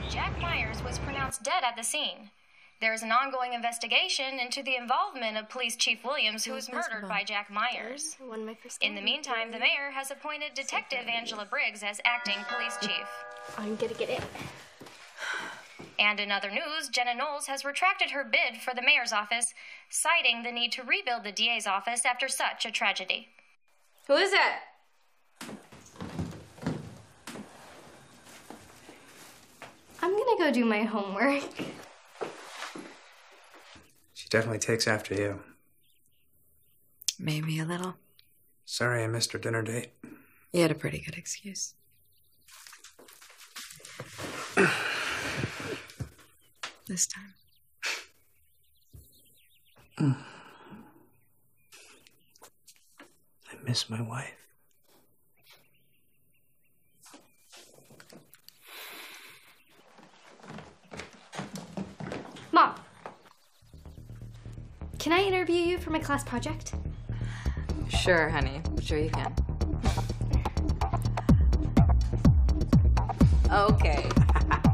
Jack Myers was pronounced dead at the scene. There is an ongoing investigation into the involvement of Police Chief Williams, who was murdered by Jack Myers. In the meantime, the mayor has appointed Detective Angela Briggs as acting police chief. I'm gonna get it. And in other news, Jenna Knowles has retracted her bid for the mayor's office, citing the need to rebuild the DA's office after such a tragedy. Who is it? I'm gonna go do my homework. She definitely takes after you. Maybe a little. Sorry I missed her dinner date. You had a pretty good excuse. This time. I miss my wife. Mom, can I interview you for my class project? Sure, honey. Sure you can. Okay.